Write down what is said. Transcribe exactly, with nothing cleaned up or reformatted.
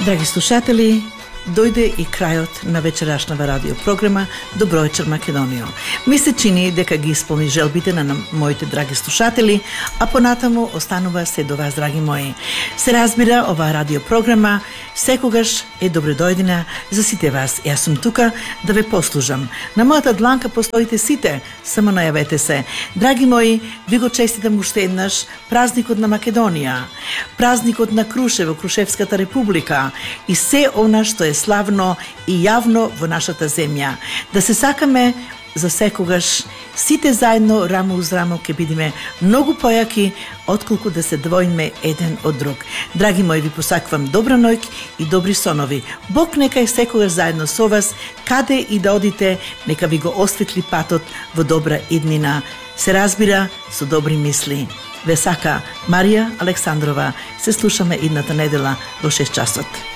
Драги слушатели, дојде и крајот на вечерашнава радиопрограма Добро вечер Македонија. Ми се чини дека ги исполни желбите на моите драги слушатели, а понатаму останува се до вас, драги мои. Се разбира, оваа радиопрограма секогаш е добредојдена за сите вас. Јас сум тука да ве послужам. На мојата дланка постоите сите, само најавете се. Драги мои, ви го честитам уште еднаш празникот на Македонија, празникот на Крушево, Крушевската република и се она што е славно и јавно во нашата земја. Да се сакаме за секогаш, сите заедно, рамо уз рамо, ќе бидеме многу појаки, отколку да се двоиме еден од друг. Драги мои, ви посакувам добра ноќ и добри сонови. Бог нека е секогаш заедно со вас, каде и да одите, нека ви го осветли патот во добра иднина. Се разбира со добри мисли. Ве сака Марија Александрова. Се слушаме идната недела во шест часот.